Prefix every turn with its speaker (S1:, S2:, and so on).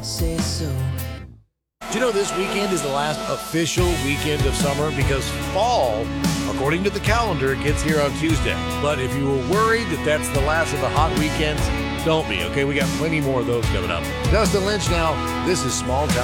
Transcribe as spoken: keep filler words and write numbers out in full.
S1: say so.
S2: Do you know this weekend is the last official weekend of summer because fall, according to the calendar, gets here on Tuesday. But if you were worried that that's the last of the hot weekends, don't be, okay? We got plenty more of those coming up. Dustin Lynch now. This is Small Town